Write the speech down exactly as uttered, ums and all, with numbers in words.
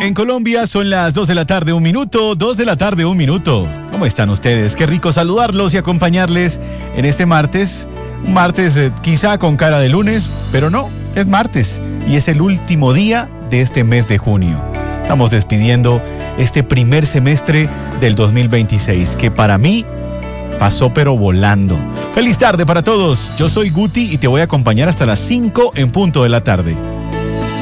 En Colombia son las dos de la tarde, un minuto, dos de la tarde, un minuto. ¿Cómo están ustedes? Qué rico saludarlos y acompañarles en este martes. Un martes eh, quizá con cara de lunes, pero no, es martes y es el último día de este mes de junio. Estamos despidiendo este primer semestre del dos mil veintiséis, que para mí pasó pero volando. Feliz tarde para todos, yo soy Guti y te voy a acompañar hasta las cinco en punto de la tarde.